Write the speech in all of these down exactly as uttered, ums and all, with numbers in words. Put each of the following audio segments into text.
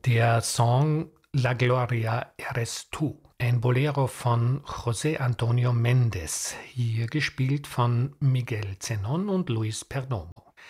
Der Song La Gloria eres tú, ein Bolero von José Antonio Méndez, hier gespielt von Miguel Zenón und Luis Perdomo.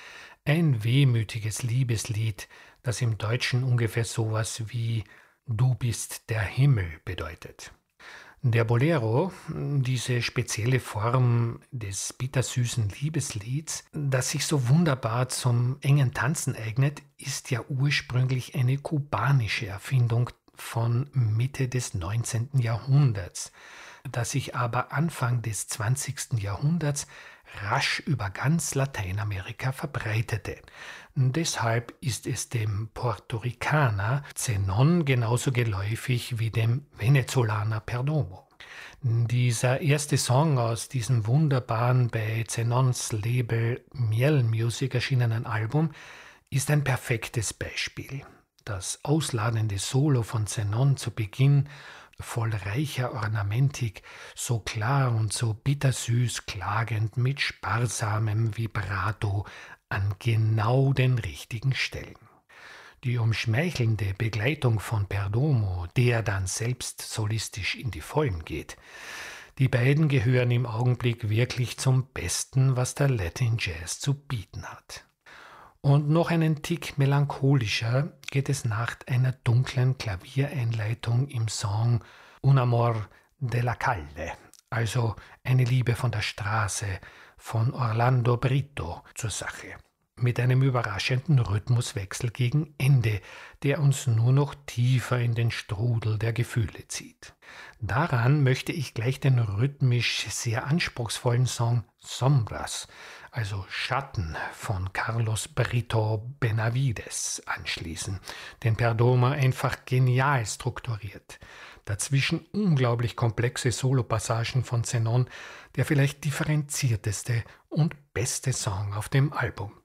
Ein wehmütiges Liebeslied, das im Deutschen ungefähr sowas wie Du bist der Himmel bedeutet. Der Bolero, diese spezielle Form des bittersüßen Liebeslieds, das sich so wunderbar zum engen Tanzen eignet, ist ja ursprünglich eine kubanische Erfindung von Mitte des neunzehnten. Jahrhunderts, das sich aber Anfang des zwanzigsten. Jahrhunderts rasch über ganz Lateinamerika verbreitete. Deshalb ist es dem Puerto Ricaner Zenón genauso geläufig wie dem Venezolaner Perdomo. Dieser erste Song aus diesem wunderbaren, bei Zenons Label Miel Music erschienenen Album ist ein perfektes Beispiel. Das ausladende Solo von Zenón zu Beginn, voll reicher Ornamentik, so klar und so bittersüß klagend mit sparsamem Vibrato an genau den richtigen Stellen. Die umschmeichelnde Begleitung von Perdomo, der dann selbst solistisch in die Vollen geht. Die beiden gehören im Augenblick wirklich zum Besten, was der Latin Jazz zu bieten hat. Und noch einen Tick melancholischer geht es nach einer dunklen Klaviereinleitung im Song Un amor de la calle, also eine Liebe von der Straße, von Orlando Brito zur Sache. Mit einem überraschenden Rhythmuswechsel gegen Ende, der uns nur noch tiefer in den Strudel der Gefühle zieht. Daran möchte ich gleich den rhythmisch sehr anspruchsvollen Song Sombras, also Schatten von Carlos Brito Benavides, anschließen, den Perdomo einfach genial strukturiert. Dazwischen unglaublich komplexe Solopassagen von Zenón, der vielleicht differenzierteste und beste Song auf dem Album.